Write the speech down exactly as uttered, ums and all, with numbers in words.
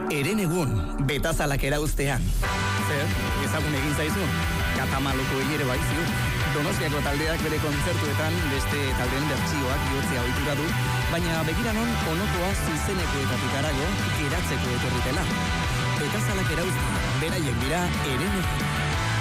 Eren egun, betazalak erauztean. Zer, ezagun egin zaizu? Katamaloko ere bai ziur. Donostiako taldeak bere kontzertuetan beste taldeen bertsioak bihurtzea ohitura du, baina begiranon onokoa zuzenekoetatik harago geratzeko etorritela. Betazalak erauztean, beraiek dira Eren egun.